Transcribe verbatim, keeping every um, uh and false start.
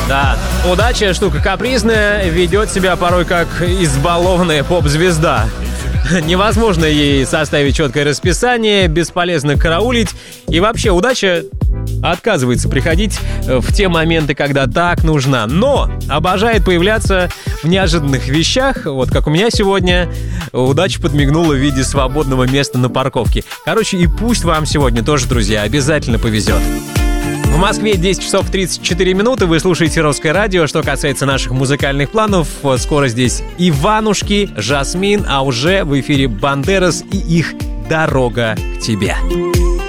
Да, удача штука капризная, ведет себя порой как избалованная поп-звезда. Невозможно ей составить четкое расписание, бесполезно караулить. И вообще удача отказывается приходить в те моменты, когда так нужна. Но обожает появляться в неожиданных вещах. Вот как у меня сегодня удача подмигнула в виде свободного места на парковке. Короче, и пусть вам сегодня тоже, друзья, обязательно повезет. В Москве десять часов тридцать четыре минуты. Вы слушаете Русское радио. Что касается наших музыкальных планов, скоро здесь Иванушки, Жасмин, а уже в эфире Бандерас и их «Дорога к тебе».